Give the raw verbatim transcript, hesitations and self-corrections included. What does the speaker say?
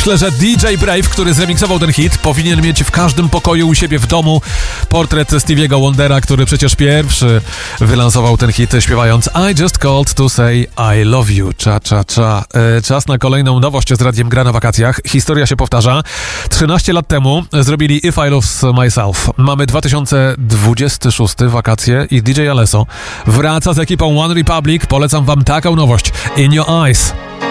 Myślę, że D J Brave, który zremiksował ten hit, powinien mieć w każdym pokoju u siebie w domu portret Stevie'ego Wondera, który przecież pierwszy wylansował ten hit śpiewając I just called to say I love you. Cza, cza, cza. E, czas na kolejną nowość z Radiem Gra na wakacjach. Historia się powtarza. trzynaście lat temu zrobili If I Lose Myself. Mamy dwa tysiące dwudziesty szósty, wakacje i D J Alesso wraca z ekipą One Republic. Polecam wam taką nowość. In Your Eyes.